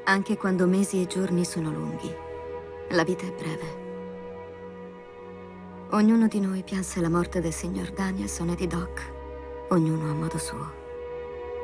Anche quando mesi e giorni sono lunghi, la vita è breve. Ognuno di noi pianse la morte del signor Danielson e di Doc, ognuno a modo suo.